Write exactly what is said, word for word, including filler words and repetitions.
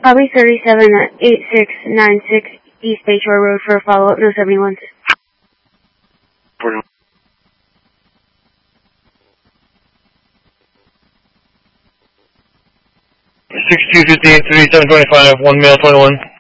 Probably thirty-seven eight six nine six East Bayshore Road for a follow-up, no seventy-one. six two fifty-eight thirty-seven twenty-five, one male twenty-one.